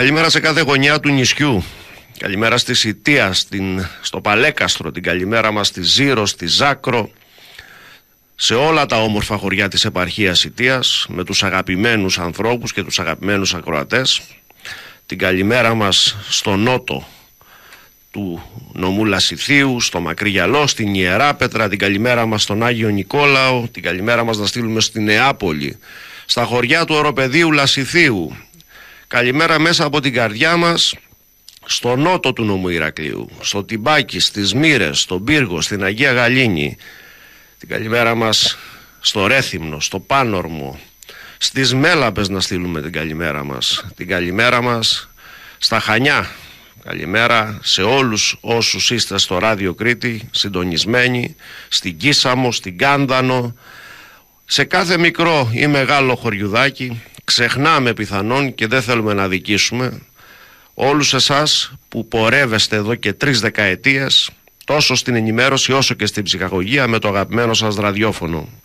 Καλημέρα σε κάθε γωνιά του νησιού. Καλημέρα στη Σιτία, στο Παλέκαστρο, την καλημέρα μας στη Ζήρο, στη Ζάκρο, σε όλα τα όμορφα χωριά της επαρχίας Σιτίας, με τους αγαπημένους ανθρώπους και τους αγαπημένους ακροατές. Την καλημέρα μας στο νότο του νομού Λασιθίου, στο Μακρύ Γυαλό, στην Ιεράπετρα, την καλημέρα μας στον Άγιο Νικόλαο, την καλημέρα μας να στείλουμε στη Νεάπολη, στα χωριά του Οροπεδίου Λασιθίου. Καλημέρα μέσα από την καρδιά μας στο νότο του νομού Ηρακλείου, στο Τιμπάκι, στις Μύρες, στον Πύργο, στην Αγία Γαλήνη. Την καλημέρα μας στο Ρέθυμνο, στο Πάνορμο, στις Μέλαπες να στείλουμε την καλημέρα μας. Την καλημέρα μας στα Χανιά. Καλημέρα σε όλους όσους είστε στο Ράδιο Κρήτη, συντονισμένοι, στην Κίσαμο, στην Κάνδανο, σε κάθε μικρό ή μεγάλο χωριουδάκι. Ξεχνάμε πιθανόν και δεν θέλουμε να δικήσουμε όλους εσάς που πορεύεστε εδώ και 3 δεκαετίες τόσο στην ενημέρωση όσο και στην ψυχαγωγία με το αγαπημένο σας ραδιόφωνο.